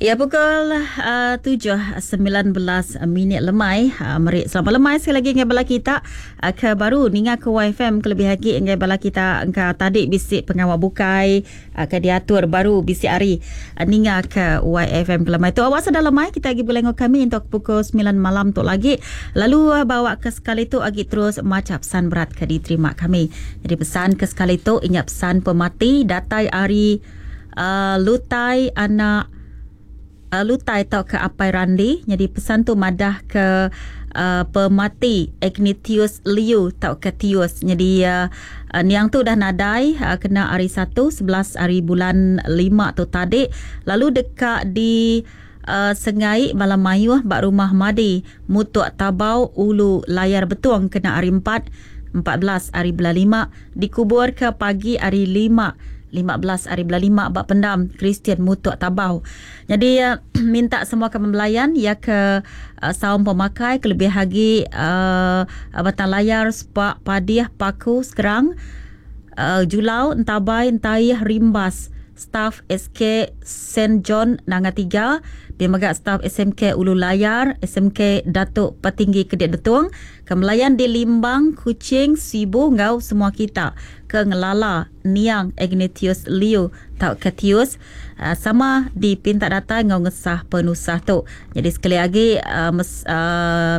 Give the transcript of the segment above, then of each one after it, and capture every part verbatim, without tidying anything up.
Ya, pukul uh, tujuh sembilan belas minit lemai. Uh, mari selamat lemai sekali lagi dengan bala kita. Uh, ke baru ninga ke Y F M kelebih lagi dengan bala kita engkau tadi bisik pengawal bukai uh, ke diatur baru bisik hari uh, ninga ke Y F M kelemai tu. Awak sedang lemai kita lagi boleh kami untuk pukul sembilan malam tu lagi. Lalu uh, bawa ke sekali tu lagi terus macam pesan berat ke diterima kami. Jadi pesan ke sekali tu ingat pesan pemati datai hari uh, lutai anak Uh, lutai tau ke Apai Randi. Jadi pesan tu madah ke uh, pemati Ignatius Liu tau ke Tius. Jadi uh, uh, niang tu dah nadai uh, kena hari satu sebelas hari bulan lima tu tadi. Lalu dekat di uh, Sengai Malam Mayuh bak rumah Madi Mutuk Tabau Ulu Layar Betuang kena hari empat empat belas hari bulan lima. Dikubur ke pagi hari lima lima belas hari bulan lima bak pendam Kristian Mutuk Tabau. Jadi uh, minta semua ke pembelayan ya ke uh, saum pemakai kelebih lagi uh, batang layar sepak padiah paku sekerang uh, julau entabai entayah rimbas staf S K Saint John Nanga tiga Pemagak staf S M K Ulu Layar S M K Datuk Petinggi Kedik Betuang Kemelayan di Limbang Kuching Sibu ngau semua kita ke Ngelala Niang Ignatius Liu tau Ketius uh, sama di pinta data ngau ngesah penusah tu. Jadi sekali lagi uh, mes, uh,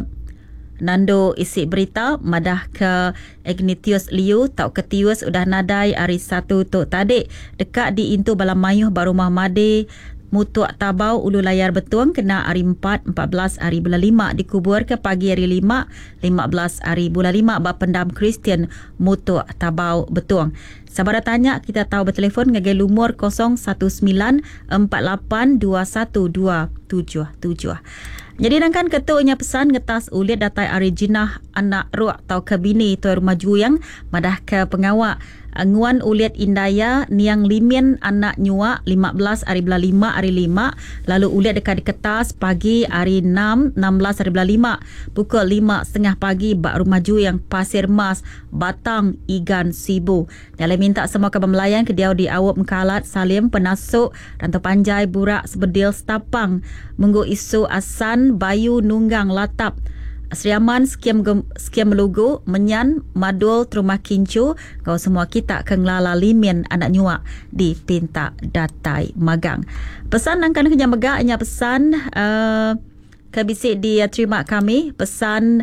Nando isi berita madah ke Ignatius Liu tau Ketius udah nadai hari satu tu tadi dekat di Intu Balam Mayuh Baru Mahmadi Mutuk Tabau Ulu Layar Betuang kena hari empat empat belas hari bulan lima dikubur ke pagi hari lima lima belas hari bulan lima bak pendam Kristian Mutuk Tabau Betuang. Sabar tanya kita tahu bertelefon ngagai lumur kosong satu sembilan empat lapan dua satu dua tujuh tujuh. Jadi nangkan ketuanya pesan ngetas ulit datai originah anak ruak tau ke bini tuai rumah juyang madah ke pengawak nguan ulit indaya niang limien anak nyuak lima belas hari bulan lima hari lima lalu ulit dekat di kertas pagi hari enam enam belas hari bulan lima pukul lima setengah pagi bak rumah juyang Pasir Mas Batang Igan Sibu. Dalam minta semua ke pembelayan ke diau di Awap Mekalat Salim Penasuk Rantau Panjai Burak Sebedil Setapang Munggu Isu Asan Bayu Nunggang Latap Seriaman Skiem Skiem Melugu Menyan Madul Terumah Kincu kau semua kita ke Ngelala Limien anak nyuak di Pinta Datai Magang. Pesan nangkan kenyam megak hanya pesan uh, ke bisik di uh, terima kami pesan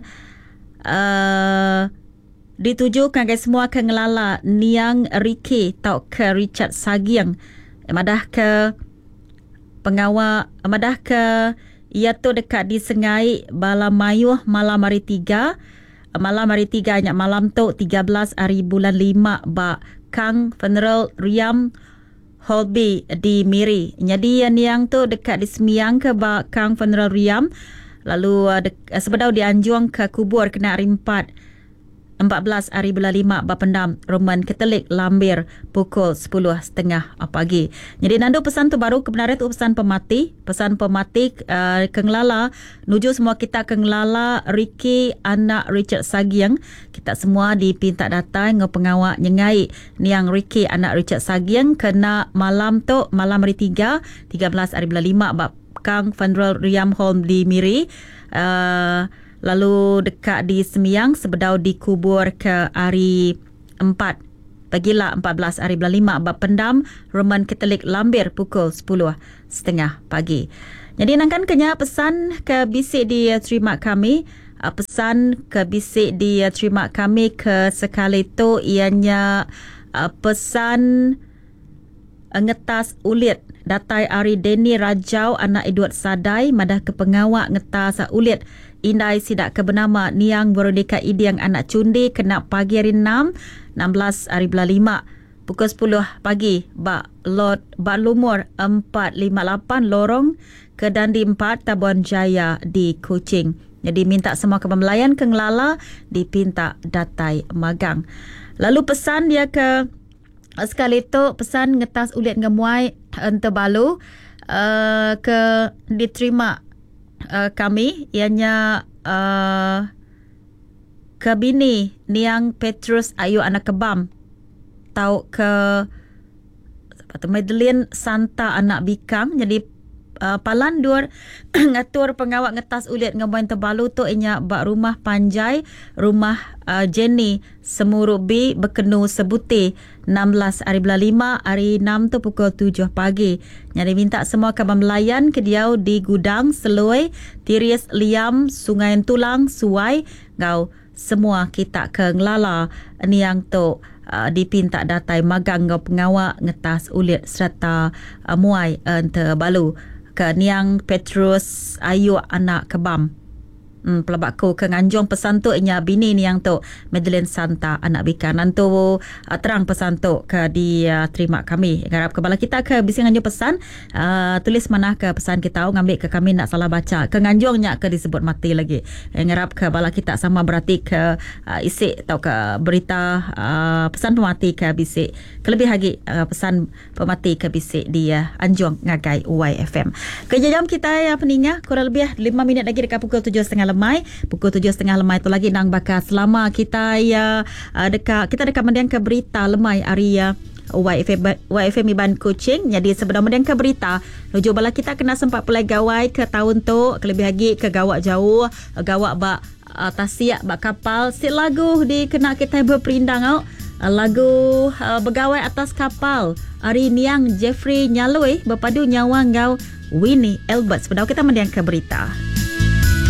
uh, dituju kan guys semua ke Ngelala Niang Riki tau ke Richard Sagiang madah ke pengawal madah ke ia tu dekat di Sengai Balam Mayuh malam hari tiga malam hari tiga hanya malam tu tiga belas hari bulan lima ba Kang Funeral Riam Holby di Miri. Jadi yang yang tu dekat di Semiang ke ba Kang Funeral Riam lalu uh, dek, uh, sebedau di Anjuang ke kubur kena hari empat empat belas hari bulan lima bapendam Roman Katolik Lambir pukul sepuluh tiga puluh pagi. Jadi Nando pesan tu baru kebenaran tu pesan pemati, pesan pemati uh, Kengelala nuju semua kita Kengelala Ricky anak Richard Sagiang. Kita semua dipinta datang ngau pengawak nyengai niang Ricky anak Richard Sagiang kena malam tu malam hari tiga tiga belas hari bulan lima bab Kang Funeral Riam Home di Miri. Uh, Lalu dekat di Semiang sebedau dikubur ke hari empat pagilah empat belas hari bulan lima bab pendam Roman Katolik Lambir pukul sepuluh tiga puluh pagi. Jadi nangkan kenya pesan ke bisik di terima kami uh, pesan ke bisik di uh, terima kami ke sekali tu ianya uh, pesan uh, ngetas ulit datai Ari Deni Rajau anak Edward Sadai madah ke pengawak ngetas uh, ulit Indai sidak ke bernama Niang Veronica Idiang anak Cundi kena pagi hari enam enam belas hari bulan lima pukul sepuluh pagi bak lot bak lumur empat lima lapan lorong ke Dandi empat Tabuan Jaya di Kuching. Jadi minta semua ke pembelayan ke Ngelala di Pinta Datai Magang. Lalu pesan dia ke sekali tu pesan ngetas ulit ngemuai ente balu uh, ke diterima Uh, kami ianya uh, Kabini Niang Petrus Ayu anak Kebam tau ke Madeline Santa anak Bikang. Jadi uh, Palandur ngatur pengawak ngetas ulit ngebain terbalu tu inya bak rumah Panjai, rumah uh, Jenny Semurubi berkenu sebuti enam belas hari bulan lima hari enam tu pukul tujuh pagi. Nyari minta semua kabar melayan ke dia di Gudang Seloi, Tiris Liam, Sungai Tulang, Suai ngau semua kita ke ngelala ni yang tu uh, dipinta datai magang ngau pengawak ngetas ulit serta uh, muai ente uh, balu ke Niang Petrus Ayu anak kebam. Hmm, pelabak ko ke Nganjong pesan tu inya bini ni yang tu Madeline Santa anak bikan nantu uh, terang pesan tu ke di uh, terima kami ngarap ke bala kita ke bising Nganjong pesan uh, tulis mana ke pesan kita ngambil ke kami nak salah baca ke Nganjong nya ke disebut mati lagi eh, ngarap ke bala kita sama berarti ke uh, isi atau ke berita uh, pesan pemati ke bisik kelebih lagi uh, pesan pemati ke bisik di uh, Anjong ngagai Y F M. Kejadian kita ya peninga kurang lebih lima minit lagi dekat pukul tujuh tiga puluh lemai pukul tujuh tiga puluh lemai tu lagi nang bakal selama kita ya uh, dekat kita dekat mendiang ke berita lemai hari ya Y F M Y F M Iban Kuching. Jadi sebenarnya mendiang ke berita nuju bala kita kena sempat pelai gawai ke tahun tu kelebih lagi ke gawak jauh gawak bak uh, tasiak bak kapal si lagu di kena kita berperindang oh. Uh, lagu uh, bergawai atas kapal hari niang Jeffrey Nyaloi berpadu nyawa ngau Winnie Albert. Sebenarnya kita mendiang ke berita.